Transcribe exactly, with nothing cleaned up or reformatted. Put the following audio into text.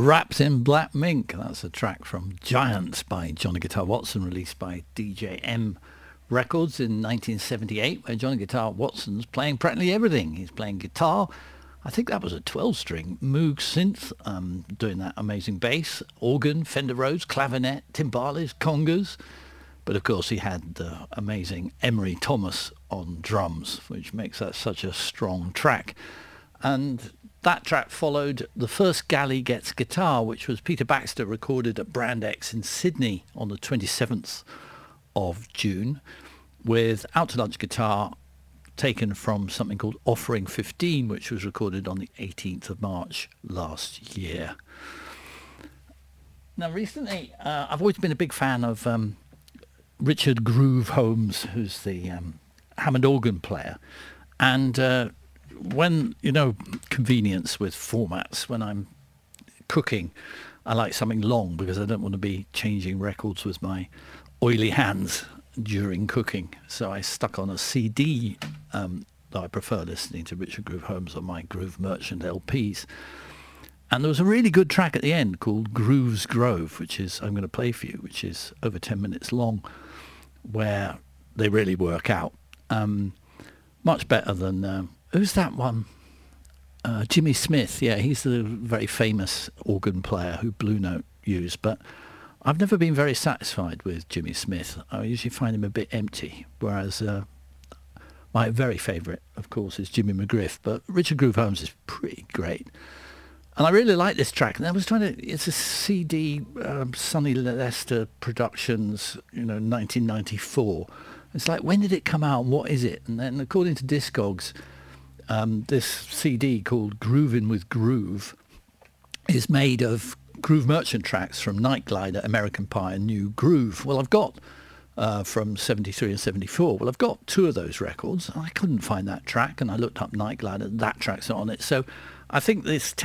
Wrapped in Black Mink. That's a track from Giants by Johnny Guitar Watson, released by D J M Records in nineteen seventy-eight, where Johnny Guitar Watson's playing practically everything. He's playing guitar. I think that was a twelve-string Moog synth, um, doing that amazing bass, organ, Fender Rhodes, clavinet, timbales, congas. But of course he had the amazing Emery Thomas on drums, which makes that such a strong track. And that track followed The First Galley Gets Guitar, which was Peter Baxter recorded at Brand X in Sydney on the twenty-seventh of June, with Out to Lunch guitar taken from something called Offering fifteen, which was recorded on the eighteenth of March last year. Now recently, uh, I've always been a big fan of um, Richard Groove Holmes, who's the um, Hammond organ player. And uh, when, you know, convenience with formats, when I'm cooking, I like something long because I don't want to be changing records with my oily hands during cooking. So I stuck on a C D um, that I prefer listening to Richard Groove Holmes on my Groove Merchant L Ps. And there was a really good track at the end called Grooves Grove, which is, I'm going to play for you, which is over ten minutes long, where they really work out. Um, much better than, uh, who's that one? Uh, Jimmy Smith. Yeah, he's the very famous organ player who Blue Note used. But I've never been very satisfied with Jimmy Smith. I usually find him a bit empty, whereas uh, my very favourite, of course, is Jimmy McGriff. But Richard Groove Holmes is pretty great. And I really like this track. And I was trying to, it's a C D, um, Sonny Lester Productions, you know, nineteen ninety-four. It's like, when did it come out and what is it? And then according to Discogs, um, this C D called Groovin' with Groove is made of Groove Merchant tracks from Night Glider, American Pie and New Groove. Well, I've got uh, from seventy-three and seventy-four. Well, I've got two of those records. I couldn't find that track, and I looked up Night Glider. That track's not on it. So I think this